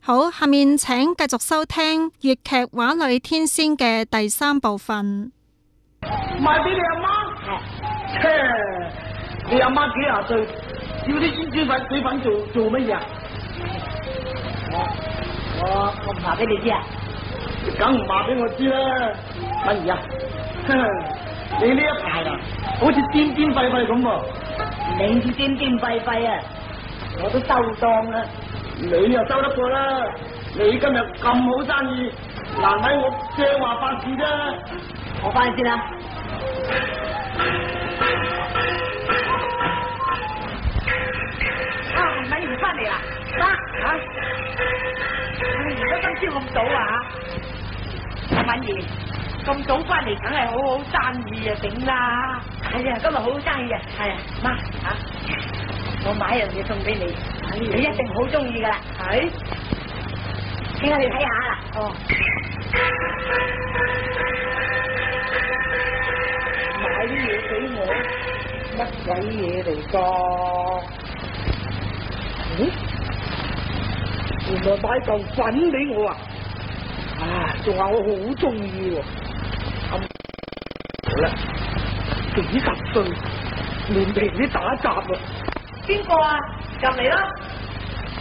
好，下面請繼續收聽粵劇《畫裏天仙》嘅第3部分。 賣俾你阿媽？切！你阿媽幾廿歲，要啲煙豬水粉做乜嘢啊？ 我唔話俾你知啊！ 梗唔話俾我知啦，敏儀啊！你呢一排啊，好似癲癲廢廢咁喎。 你至癲癲廢廢啊！我都收檔啦。 你又收得過啦！你今日咁好生意，難為我正話發事啫。 我翻去先啦。敏儀翻嚟啦！得啊！而家今朝咁早啊？敏儀咁早翻嚟，梗係好好生意啊！頂啦！係啊，今日好好生意啊！係啊，媽啊，我買樣嘢送俾你，你一定好中意噶啦！係，請我哋睇下啦。哦，買啲嘢俾我，乜鬼嘢嚟㗎？原來買嚿粉俾我啊！啊，仲話我好中意喎。好啦，幾十歲，連皮都打雜啦。邊個啊？入嚟啦！